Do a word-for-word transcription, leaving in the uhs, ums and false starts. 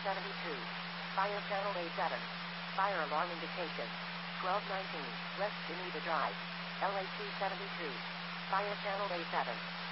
seventy-two. Fire channel A seven. Fire alarm indication. twelve nineteen, West Geneva Drive. L A T seventy-two. Fire channel A seven.